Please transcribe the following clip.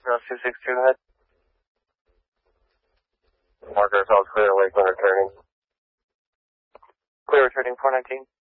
Cross 262 ahead. Marker ourselves clear, Lakeland returning. Clear returning 419.